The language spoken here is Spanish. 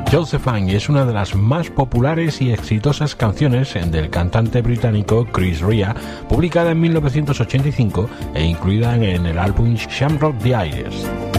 Josephine es una de las más populares y exitosas canciones del cantante británico Chris Rea, publicada en 1985 e incluida en el álbum Shamrock the Irish.